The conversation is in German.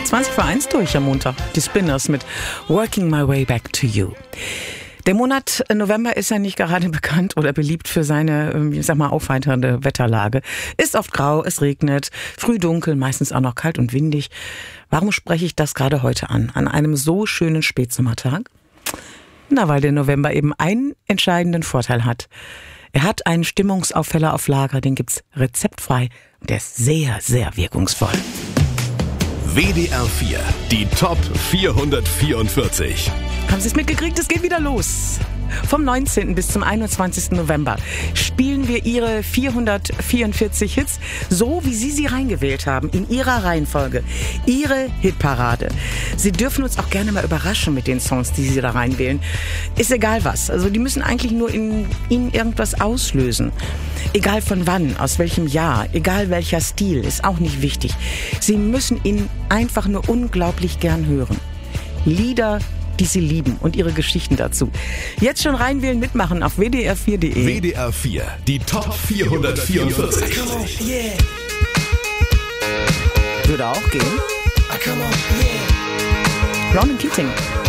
20 vor 1 durch am Montag. Die Spinners mit Working My Way Back to You. Der Monat November ist ja nicht gerade bekannt oder beliebt für seine, ich sag mal, aufheiternde Wetterlage. Ist oft grau, es regnet, früh dunkel, meistens auch noch kalt und windig. Warum spreche ich das gerade heute an einem so schönen Spätsommertag? Na, weil der November eben einen entscheidenden Vorteil hat. Er hat einen Stimmungsaufheller auf Lager, den gibt's rezeptfrei und der ist sehr, sehr wirkungsvoll. WDR 4, die Top 444. Haben Sie es mitgekriegt? Es geht wieder los. Vom 19. bis zum 21. November spielen wir Ihre 444 Hits, so wie Sie sie reingewählt haben, in Ihrer Reihenfolge. Ihre Hitparade. Sie dürfen uns auch gerne mal überraschen mit den Songs, die Sie da reinwählen. Ist egal was. Also die müssen eigentlich nur in Ihnen irgendwas auslösen. Egal von wann, aus welchem Jahr, egal welcher Stil, ist auch nicht wichtig. Sie müssen ihn einfach nur unglaublich gern hören. Lieder, die Sie lieben und Ihre Geschichten dazu. Jetzt schon reinwählen, mitmachen auf wdr4.de. WDR 4, die Top 444. Come on, yeah. Würde auch gehen. Come on, yeah. Ronan Keating.